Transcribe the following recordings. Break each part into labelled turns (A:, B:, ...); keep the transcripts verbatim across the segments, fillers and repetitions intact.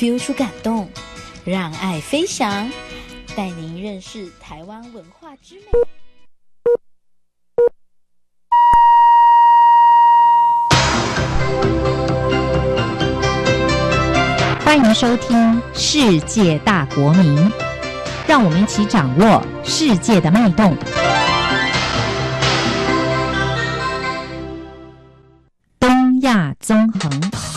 A: feel 出感动，让爱飞翔，带您认识台湾文化之美。
B: 欢迎收听《世界大国民》，让我们一起掌握世界的脉动。东亚纵横。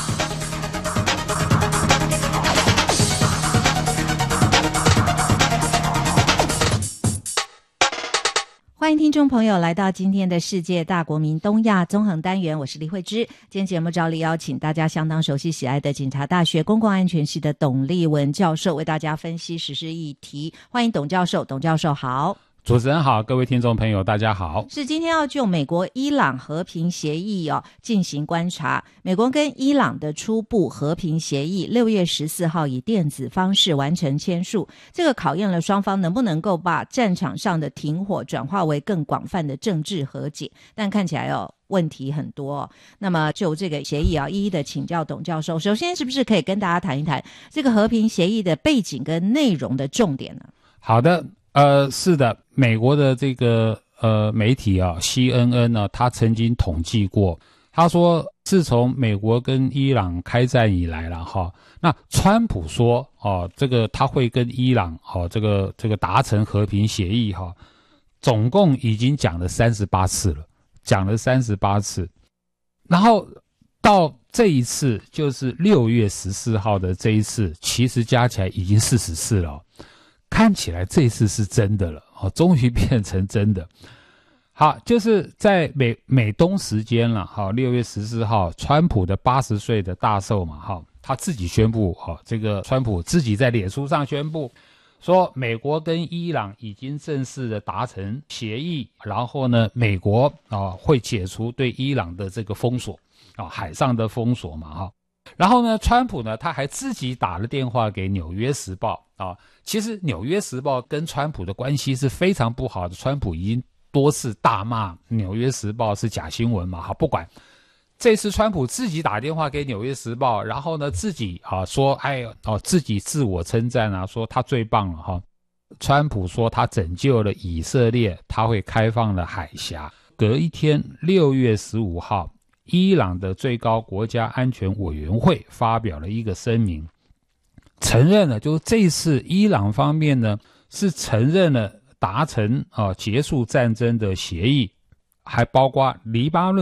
B: 欢迎听众朋友来到今天的世界大国民东亚纵横单元，我是李慧芝。今天节目照例邀请大家相当熟悉喜爱的警察大学公共安全系的董立文教授为大家分析时事议题。欢迎董教授。董教授好。
C: 主持人好，各位听众朋友大家好。
B: 是今天要就美国伊朗和平协议哦进行观察。美国跟伊朗的初步和平协议六月十四号以电子方式完成签署，这个考验了双方能不能够把战场上的停火转化为更广泛的政治和解，但看起来哦问题很多哦。那么就这个协议啊，一一的请教董教授。首先是不是可以跟大家谈一谈这个和平协议的背景跟内容的重点呢？
C: 好的。呃，是的，美国的这个呃媒体啊 ，C N N 呢，他曾经统计过，他说自从美国跟伊朗开战以来了哈，那川普说哦，这个他会跟伊朗哦这个这个达成和平协议哈，总共已经讲了三十八次了，讲了三十八次，然后到这一次就是六月十四号的这一次，其实加起来已经四十次了哦。看起来这次是真的了，哦，终于变成真的。好，就是在美美东时间了，好，六月十四号，川普的八十岁的大寿嘛，哈，他自己宣布，哈，这个川普自己在脸书上宣布说，美国跟伊朗已经正式的达成协议，然后呢，美国啊会解除对伊朗的这个封锁，啊，海上的封锁嘛，哈。然后呢，川普呢，他还自己打了电话给《纽约时报》啊。其实《纽约时报》跟川普的关系是非常不好的，川普已经多次大骂《纽约时报》是假新闻嘛。好，不管这次川普自己打电话给《纽约时报》，然后呢自己啊说，哎哦，自己自我称赞啊，说他最棒了哈。川普说他拯救了以色列，他会开放了海峡。隔一天，六月十五号。伊朗的最高国家安全委员会发表了一个声明，承认了，就是这次伊朗方面呢是承认了达成啊结束战争的协议，还包括黎巴嫩